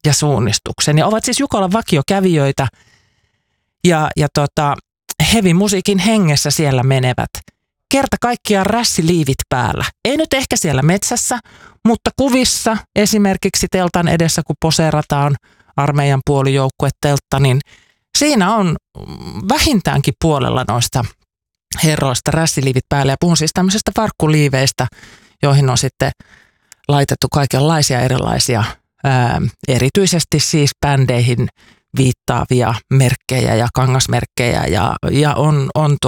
ja suunnistuksen. Ja ovat siis Jukolan vakiokävijöitä ja heavy musiikin hengessä siellä menevät. Kerta kaikkiaan rässiliivit päällä. Ei nyt ehkä siellä metsässä, mutta kuvissa esimerkiksi teltan edessä, kun poseerataan armeijan puolijoukkueteltta, niin siinä on vähintäänkin puolella noista herroista rässiliivit päällä. Ja puhun siis tämmöisestä farkkuliiveistä, joihin on sitten laitettu kaikenlaisia erilaisia, erityisesti siis bändeihin viittaavia merkkejä ja kangasmerkkejä ja on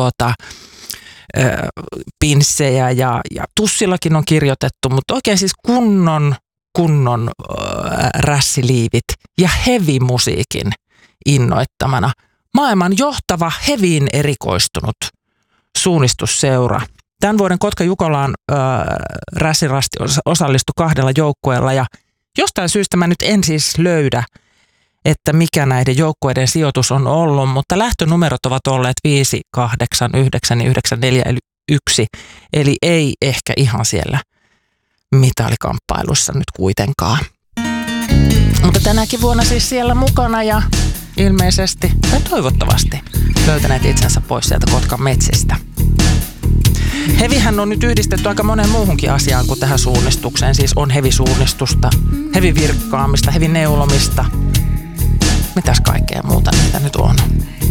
pinssejä ja tussillakin on kirjoitettu, mutta oikein siis kunnon rässiliivit ja heavy-musiikin innoittamana. Maailman johtava heviin erikoistunut suunnistusseura. Tämän vuoden Kotka-Jukolaan rässirasti osallistui 2 joukkueella ja jostain syystä mä nyt en siis löydä, että mikä näiden joukkueiden sijoitus on ollut, mutta lähtönumerot ovat olleet 5, 8, 9 ja 9, 4 eli 1, eli ei ehkä ihan siellä mitalikamppailussa nyt kuitenkaan. Mutta tänäkin vuonna siis siellä mukana ja ilmeisesti tai toivottavasti löytäneet itsensä pois sieltä Kotkan metsistä. Hevihän on nyt yhdistetty aika moneen muuhunkin asiaan kuin tähän suunnistukseen. Siis on hevisuunnistusta, hevivirkkaamista, hevineulomista. Mitäs kaikkea muuta niitä nyt on?